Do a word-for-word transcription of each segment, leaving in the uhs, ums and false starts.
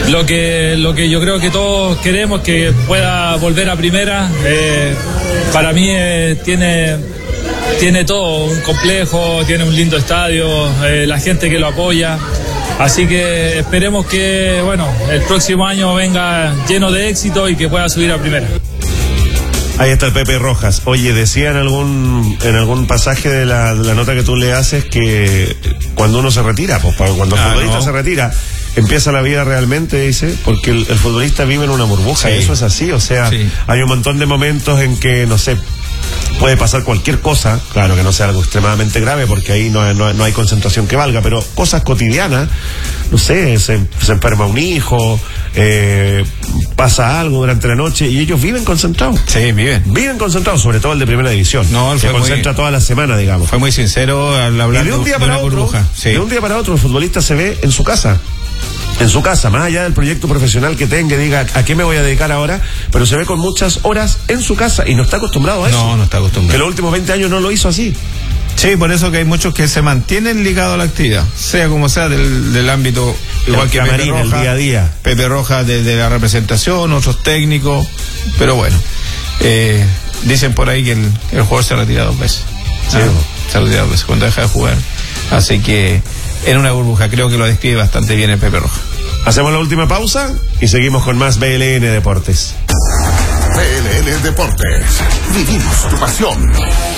lo que lo que yo creo que todos queremos, que pueda volver a primera. Eh, para mí eh, tiene tiene todo, un complejo, tiene un lindo estadio, eh, la gente que lo apoya. Así que esperemos que, bueno, el próximo año venga lleno de éxito y que pueda subir a primera. Ahí está el Pepe Rojas. Oye, decía en algún en algún pasaje de la, de la nota que tú le haces que cuando uno se retira, pues cuando el ah, futbolista no. se retira, empieza la vida realmente, dice, porque el, el futbolista vive en una burbuja, sí. y eso es así, o sea, sí. hay un montón de momentos en que, no sé, puede pasar cualquier cosa, claro que no sea algo extremadamente grave porque ahí no, no, no hay concentración que valga, pero cosas cotidianas, no sé, se, se enferma un hijo, eh, pasa algo durante la noche y ellos viven concentrados. Sí, viven. Viven concentrados, sobre todo el de primera división. No, él se concentra muy, toda la semana, digamos. Fue muy sincero al hablar de un día de para una otro, burbuja. Sí. De un día para otro el futbolista se ve en su casa. En su casa, más allá del proyecto profesional que tenga, diga a qué me voy a dedicar ahora, pero se ve con muchas horas en su casa y no está acostumbrado a eso. No, no está acostumbrado. Que los últimos veinte años no lo hizo así. Sí, por eso que hay muchos que se mantienen ligados a la actividad, sea como sea, del, del ámbito, igual el que Pepe Marina, Roja, el día a día. Pepe Rojas de, de la representación, otros técnicos, pero bueno, eh, dicen por ahí que el, el jugador se retira dos veces. Sí, ah, se retira dos veces cuando deja de jugar. Así que en una burbuja, creo que lo describe bastante bien el Pepe Rojas. Hacemos la última pausa y seguimos con más B L N Deportes. B L N Deportes, vivimos tu pasión.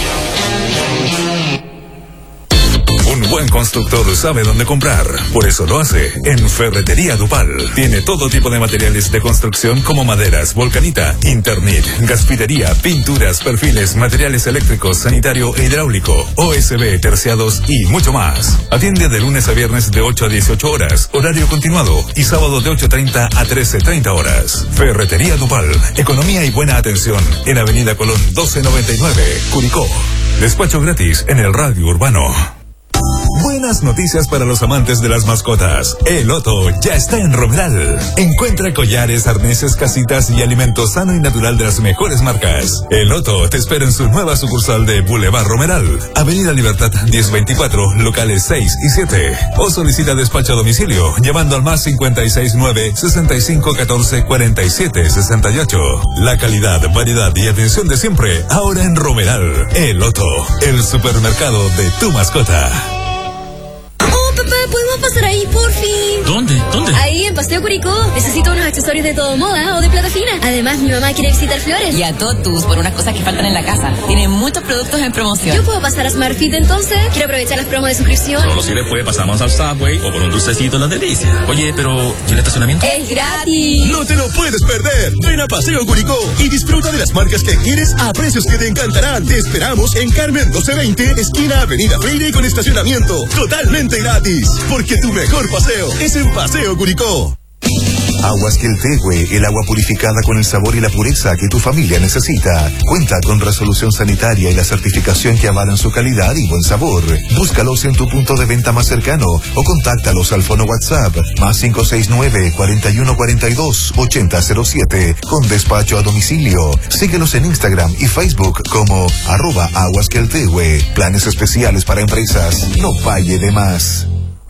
Un buen constructor sabe dónde comprar, por eso lo hace en Ferretería Dupal. Tiene todo tipo de materiales de construcción como maderas, volcanita, Internet, gaspitería, pinturas, perfiles, materiales eléctricos, sanitario e hidráulico, O S B, terciados y mucho más. Atiende de lunes a viernes de ocho a dieciocho horas, horario continuado, y sábado de ocho treinta a trece treinta horas. Ferretería Dupal, economía y buena atención en Avenida Colón doce noventa y nueve, Curicó. Despacho gratis en el radio urbano. Buenas noticias para los amantes de las mascotas. El Loto ya está en Romeral. Encuentra collares, arneses, casitas y alimento sano y natural de las mejores marcas. El Loto te espera en su nueva sucursal de Boulevard Romeral, Avenida Libertad diez veinticuatro, locales seis y siete. O solicita despacho a domicilio llamando al más cincuenta y seis nueve, sesenta y cinco catorce, cuarenta y siete sesenta y ocho. La calidad, variedad y atención de siempre, ahora en Romeral. El Loto, el supermercado de tu mascota. ¿Podemos pasar ahí, por fin? ¿Dónde? ¿Dónde? Ahí, en Paseo Curicó. Necesito unos accesorios de todo moda o de plata fina. Además, mi mamá quiere visitar Flores. Y a Totus, por unas cosas que faltan en la casa. Tiene muchos productos en promoción. ¿Yo puedo pasar a SmartFit entonces? Quiero aprovechar las promos de suscripción. Solo si después pasamos al Subway o por un dulcecito en las delicias. Oye, pero ¿y el estacionamiento? ¡Es gratis! No te lo puedes perder. Ven a Paseo Curicó y disfruta de las marcas que quieres a precios que te encantarán. Te esperamos en Carmen doce veinte, esquina Avenida Freire, con estacionamiento totalmente gratis. Porque tu mejor paseo es en Paseo Curicó. Aguas Queltehue, el agua purificada con el sabor y la pureza que tu familia necesita. Cuenta con resolución sanitaria y la certificación que avalan su calidad y buen sabor. Búscalos en tu punto de venta más cercano o contáctalos al fono WhatsApp más cinco seis nueve, cuarenta y uno cuarenta y dos, ochenta cero siete con despacho a domicilio. Síguelos en Instagram y Facebook como arroba Aguas Queltehue. Planes especiales para empresas. No pague de más.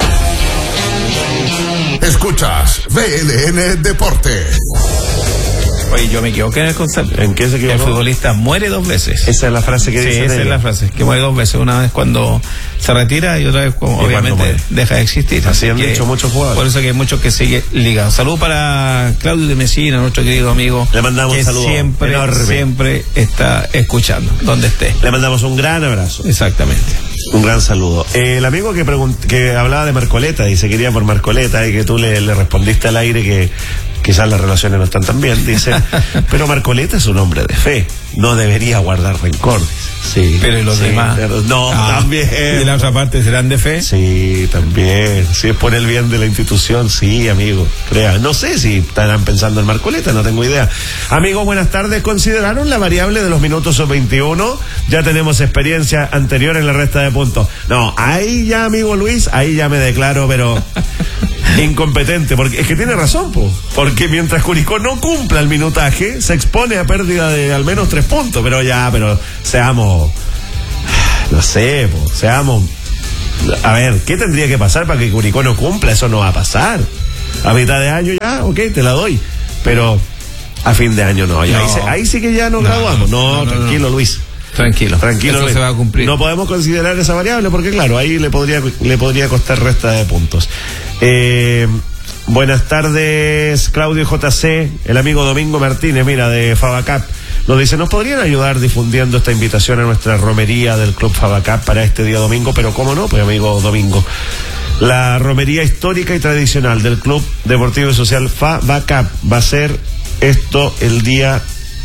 Escuchas B L N Deportes. Oye, yo me equivoqué en el concepto. ¿En qué se equivocó? El futbolista muere dos veces. Esa es la frase que sí, dice. esa es la frase, que muere dos veces. Una vez cuando se retira y otra vez como obviamente deja de existir. Así, Así han dicho muchos jugadores. Por eso que hay muchos que siguen ligados. Saludos para Claudio de Messina, nuestro querido amigo. Le mandamos que un saludo siempre, enorme. siempre está escuchando, donde esté. Le mandamos un gran abrazo. Exactamente. Un gran saludo. Eh, el amigo que pregunt- que hablaba de Marcoleta y se quería por Marcoleta y que tú le, le respondiste al aire que quizás las relaciones no están tan bien, dice, pero Marcoleta es un hombre de fe, no debería guardar rencor. Sí, pero ¿y los sí, demás? Pero, no, ah, también. ¿Y la otra parte serán de fe? Sí, también. Si es por el bien de la institución, sí, amigo. Crea. No sé si estarán pensando en Marcoleta, no tengo idea. Amigo, buenas tardes. ¿Consideraron la variable de los minutos sub veintiuno? Ya tenemos experiencia anterior en la resta de puntos. No, ahí ya, amigo Luis, ahí ya me declaro, pero incompetente, porque es que tiene razón, po. Porque mientras Curicó no cumpla el minutaje, se expone a pérdida de al menos tres puntos, pero ya, pero seamos, no sé, po, seamos, a ver, ¿qué tendría que pasar para que Curicó no cumpla? Eso no va a pasar. A mitad de año ya, ok, te la doy. Pero a fin de año no. Ya, no. Ahí, se, ahí sí que ya nos no, graduamos. No, no, no tranquilo, no. Luis. Tranquilo. Tranquilo. Eso Luis. Se va a cumplir. No podemos considerar esa variable porque, claro, ahí le podría, le podría costar resta de puntos. Eh, buenas tardes, Claudio J C, el amigo Domingo Martínez, mira, de Fabacap. Nos dice, ¿nos podrían ayudar difundiendo esta invitación a nuestra romería del Club Fabacap para este día domingo? Pero cómo no, pues amigo Domingo. La romería histórica y tradicional del Club Deportivo y Social Fabacap va a ser esto el día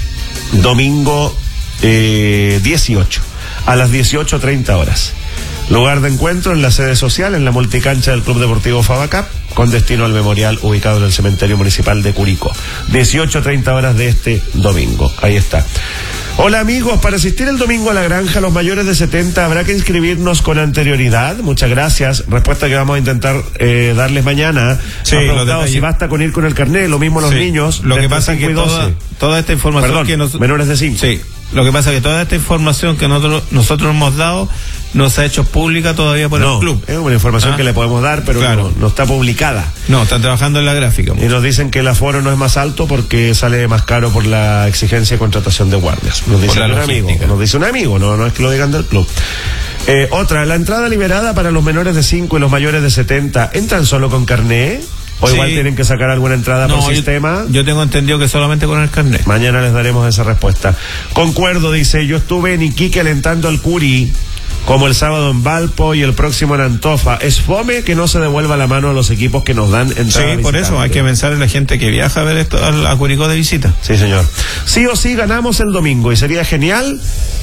domingo eh, dieciocho, a las dieciocho treinta horas. Lugar de encuentro en la sede social, en la multicancha del Club Deportivo Fabacap, con destino al memorial ubicado en el cementerio municipal de Curicó. dieciocho treinta horas de este domingo. Ahí está. Hola amigos, para asistir el domingo a la granja, los mayores de setenta habrá que inscribirnos con anterioridad. Muchas gracias. Respuesta que vamos a intentar eh, darles mañana. Sí, preguntado si basta con ir con el carnet, lo mismo los sí. niños. Lo que pasa es que toda, toda esta información Perdón, que nos... menores de cinco. Sí. Lo que pasa es que toda esta información que nosotros nosotros hemos dado no se ha hecho pública todavía por no, el club. Es una información ah, que le podemos dar, pero claro. no, no está publicada. No, están trabajando en la gráfica. Y nos dicen que el aforo no es más alto porque sale más caro por la exigencia de contratación de guardias. Nos dice un amigo. Nos dice un amigo, no, no es que lo digan del club. Eh, otra, la entrada liberada para los menores de cinco y los mayores de setenta, ¿entran solo con carné? O sí. igual tienen que sacar alguna entrada no, por yo, sistema. Yo tengo entendido que solamente con el carnet. Mañana les daremos esa respuesta. Concuerdo, dice, yo estuve en Iquique alentando al Curi, como el sábado en Valpo y el próximo en Antofa. Es fome que no se devuelva la mano a los equipos que nos dan entrada. Sí, por eso hay que pensar en la gente que viaja a ver esto a, a Curicó de visita. Sí, señor. Sí o sí ganamos el domingo y sería genial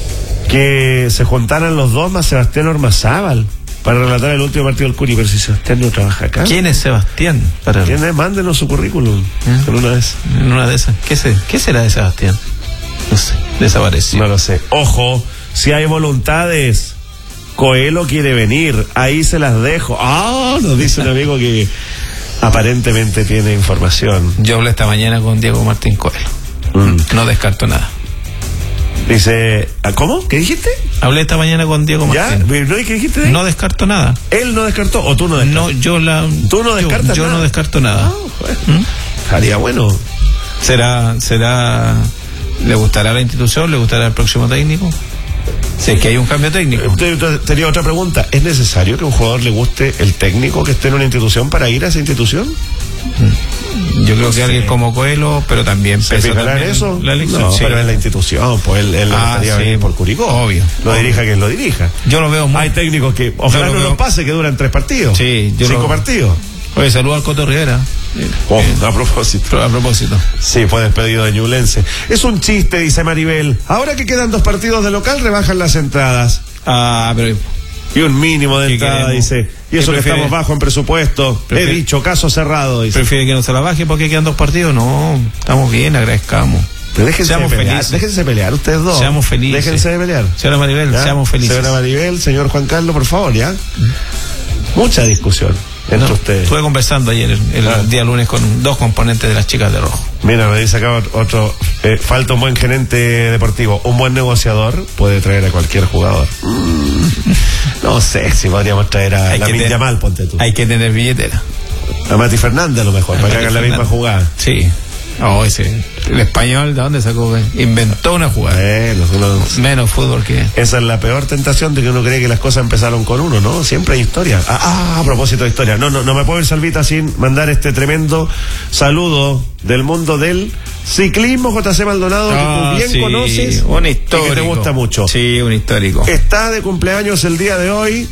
que se juntaran los dos más Sebastián Ormazábal para relatar el último partido del Curi, pero si Sebastián no trabaja acá. ¿Quién es Sebastián? Para ¿Quién es? Mándenos su currículum. ¿Eh? En una de esas. En una de esas. ¿Qué, se, ¿Qué será de Sebastián? No sé. Desapareció. No lo sé. Ojo, si hay voluntades, Coelho quiere venir. Ahí se las dejo. Ah, nos dice un amigo que aparentemente tiene información. Yo hablé esta mañana con Diego Martín Coelho. Mm. No descarto nada. Dice, ¿cómo? ¿Qué dijiste? Hablé esta mañana con Diego Martín. ¿Ya? ¿No? ¿Qué dijiste? No descarto nada. ¿Él no descartó o tú no descartas? No, yo la... ¿Tú no descartas Yo, yo nada? no descarto nada. Ah, bueno. ¿Mm? Haría bueno. ¿Será, será... ¿Le gustará a la institución? ¿Le gustará al próximo técnico? Si es que hay un cambio técnico. Tenía otra pregunta. ¿Es necesario que a un jugador le guste el técnico que esté en una institución para ir a esa institución? Yo creo no que sé. Alguien como Coelho, pero también ¿Se pesa fijará también en eso? La elección. No, sí. pero en la institución, pues él, él ah, estaría sí. venir por Curicó. Obvio. Lo obvio. dirija quien lo dirija. Yo lo veo muy... Hay técnicos que ojalá no veo... los pase, que duran tres partidos. Sí, yo Cinco lo... partidos. Oye, saludo al Coto Rivera. Oh, eh, a propósito. A propósito. Sí, fue despedido de Ñublense. Es un chiste, dice Maribel. Ahora que quedan dos partidos de local, rebajan las entradas. Ah, pero... Y un mínimo de entrada, dice. Y eso que estamos bajo en presupuesto. Prefiere, He dicho, caso cerrado, dice. ¿Prefiere que no se la baje porque quedan dos partidos? No, estamos bien, agradezcamos. Pero déjense seamos de pelear, felices. Déjense de pelear, ustedes dos. Seamos felices. Déjense de pelear. Señora Maribel, ¿ya? Seamos felices. Señora Maribel, señor Juan Carlos, por favor, ¿ya? Mucha discusión entre no, ustedes. Estuve conversando ayer, el, el ah. día lunes, con dos componentes de las chicas de rojo. Mira, me dice acá otro, eh, falta un buen gerente deportivo, un buen negociador puede traer a cualquier jugador. Mm, no sé si podríamos traer a Lamine Yamal, ponte tú. Hay que tener billetera. A Mati Fernández a lo mejor, a para que hagan la misma jugada. Sí. Oh, ese, el español, ¿de dónde sacó? Inventó una jugada. Eh, los, los, Menos fútbol que... Esa es la peor tentación de que uno cree que las cosas empezaron con uno, ¿no? Siempre hay historia. Ah, ah a propósito de historia. No, no, no me puedo ir, Salvita, sin mandar este tremendo saludo del mundo del ciclismo, J C Maldonado, ah, que tú bien sí, conoces un histórico. Y que te gusta mucho. Sí, un histórico. Está de cumpleaños el día de hoy.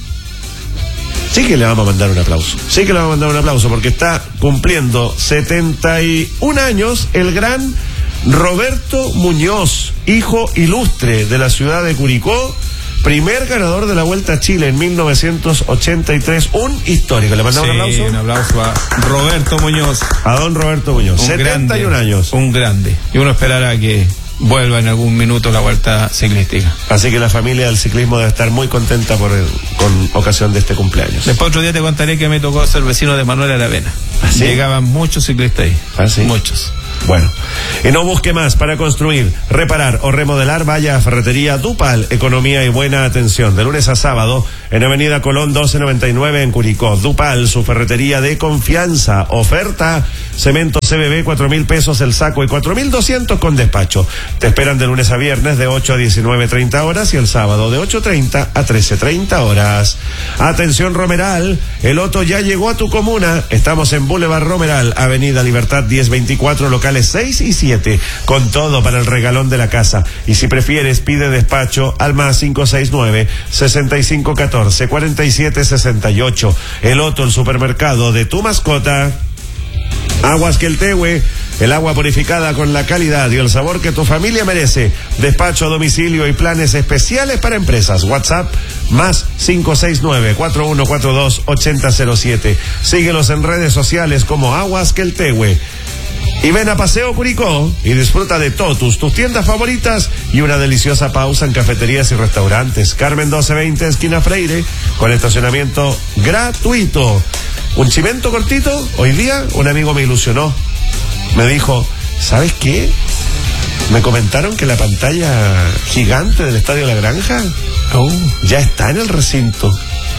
Sí que le vamos a mandar un aplauso. Sí que le vamos a mandar un aplauso porque está cumpliendo setenta y un años el gran Roberto Muñoz, hijo ilustre de la ciudad de Curicó, primer ganador de la Vuelta a Chile en mil novecientos ochenta y tres, un histórico. ¿Le mandamos sí, un aplauso? Un aplauso a Roberto Muñoz. A don Roberto Muñoz, un setenta y un grande, años. Un grande. Y uno esperará que vuelva en algún minuto la vuelta ciclística. Así que la familia del ciclismo debe estar muy contenta por el, con ocasión de este cumpleaños. Después otro día te contaré que me tocó ser vecino de Manuel Aravena. ¿Ah, sí? Llegaban muchos ciclistas ahí. ¿Ah, sí? Muchos. Bueno, y no busque más para construir, reparar o remodelar. Vaya a Ferretería Dupal, economía y buena atención. De lunes a sábado, en Avenida Colón doce noventa y nueve en Curicó. Dupal, su ferretería de confianza. Oferta, cemento C B B, cuatro mil pesos el saco y cuatro mil doscientos con despacho. Te esperan de lunes a viernes de ocho a diecinueve treinta horas y el sábado de ocho treinta a trece treinta horas. Atención Romeral, el Otto ya llegó a tu comuna. Estamos en Boulevard Romeral, Avenida Libertad diez veinticuatro, local seis y siete, con todo para el regalón de la casa. Y si prefieres, pide despacho al más cinco seis nueve, sesenta y cinco catorce, cuarenta y siete sesenta y ocho. El Otto, el supermercado de tu mascota. Aguas Queltehue, el agua purificada con la calidad y el sabor que tu familia merece. Despacho a domicilio y planes especiales para empresas. WhatsApp más cinco seis nueve, cuatro uno cuatro dos, ocho cero cero siete. Síguelos en redes sociales como Aguas Queltehue. Y ven a Paseo Curicó y disfruta de Totus, tus tiendas favoritas y una deliciosa pausa en cafeterías y restaurantes. Carmen doce veinte, esquina Freire, con estacionamiento gratuito. Un chimento cortito. Hoy día un amigo me ilusionó. Me dijo, ¿sabes qué? Me comentaron que la pantalla gigante del Estadio La Granja oh. ya está en el recinto.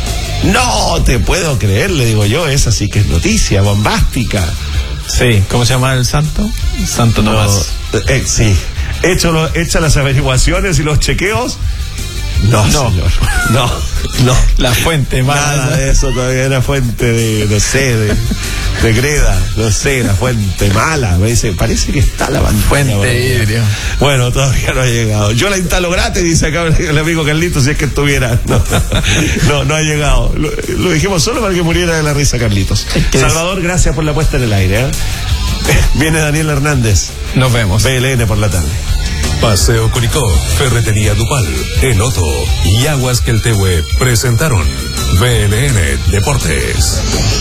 No te puedo creer, le digo yo, esa sí que es noticia bombástica. Sí, ¿cómo se llama el santo? Santo Tomás. No, eh, sí, hecho, lo, hecha las averiguaciones y los chequeos. No, no, señor. No, no. La fuente mala. Nada de eso todavía, era fuente de, no sé, de, de greda, no sé, la fuente mala. Me dice, parece que está la pantalla. Fuente híbrido. Bueno, todavía no ha llegado. Yo la instalo gratis, dice acá el amigo Carlitos, si es que estuviera. No, no, no ha llegado. Lo, lo dijimos solo para que muriera de la risa Carlitos. Salvador, gracias por la puesta en el aire, ¿eh? Viene Daniel Hernández. Nos vemos. B L N por la tarde. Paseo Curicó, Ferretería Dupal, El Otto y Aguas Queltehue presentaron B L N Deportes.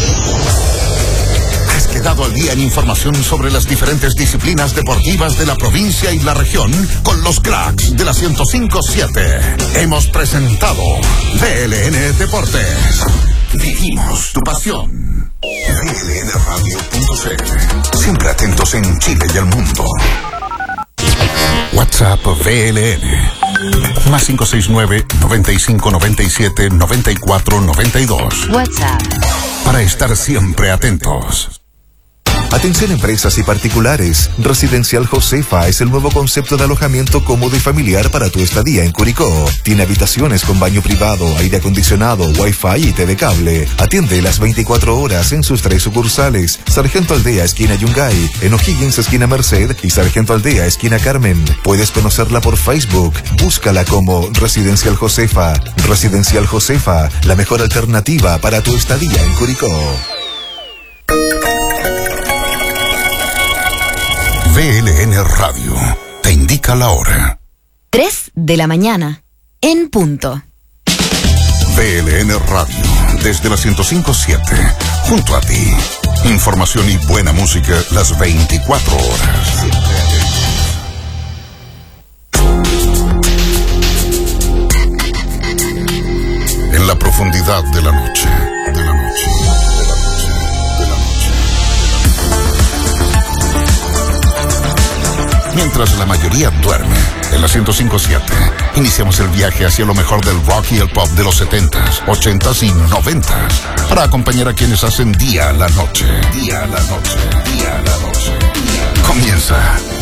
Has quedado al día en información sobre las diferentes disciplinas deportivas de la provincia y la región con los cracks de la ciento cinco siete. Hemos presentado B L N Deportes. Vivimos tu pasión. B L N radio punto c l. Siempre atentos en Chile y el mundo. WhatsApp B L N más cinco seis nueve, noventa y cinco noventa y siete, noventa y cuatro noventa y dos. WhatsApp para estar siempre atentos. Atención empresas y particulares. Residencial Josefa es el nuevo concepto de alojamiento cómodo y familiar para tu estadía en Curicó. Tiene habitaciones con baño privado, aire acondicionado, wifi y T V cable. Atiende las veinticuatro horas en sus tres sucursales. Sargento Aldea, esquina Yungay, en O'Higgins, esquina Merced y Sargento Aldea, esquina Carmen. Puedes conocerla por Facebook. Búscala como Residencial Josefa. Residencial Josefa, la mejor alternativa para tu estadía en Curicó. B L N Radio te indica la hora. tres de la mañana, en punto. B L N Radio, desde la ciento cinco siete, junto a ti. Información y buena música las veinticuatro horas. En la profundidad de la noche, de la noche. Mientras la mayoría duerme, en la ciento cinco siete, iniciamos el viaje hacia lo mejor del rock y el pop de los setentas, ochentas y noventas, para acompañar a quienes hacen día a la noche. Día a la noche, día a la noche. Día a la noche. Comienza